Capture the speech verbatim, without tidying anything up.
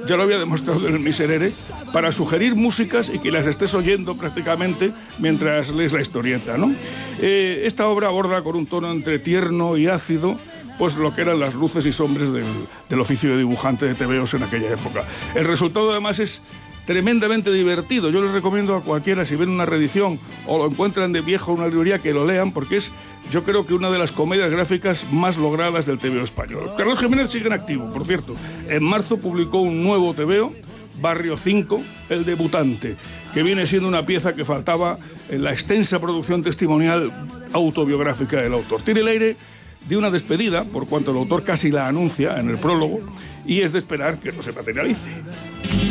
ya lo había demostrado en el Miserere, para sugerir músicas y que las estés oyendo prácticamente mientras lees la historieta, ¿no? Eh, esta obra aborda con un tono entre tierno y ácido pues lo que eran las luces y sombras del, del oficio de dibujante de tebeos en aquella época. El resultado además es tremendamente divertido. Yo les recomiendo a cualquiera, si ven una reedición o lo encuentran de viejo en una librería, que lo lean, porque es, yo creo que una de las comedias gráficas más logradas del tebeo español. Carlos Jiménez sigue en activo, por cierto. En marzo publicó un nuevo tebeo, Barrio cinco, El debutante, que viene siendo una pieza que faltaba en la extensa producción testimonial autobiográfica del autor. Tiene el aire de una despedida, por cuanto el autor casi la anuncia en el prólogo, y es de esperar que no se materialice.